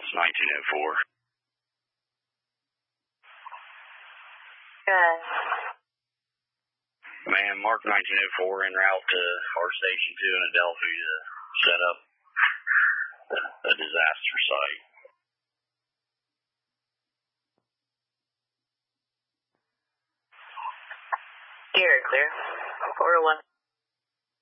1904. Good. Man, Mark 1904 en route to our station 2 in Adelphi to set up a disaster site. Here, clear. 401.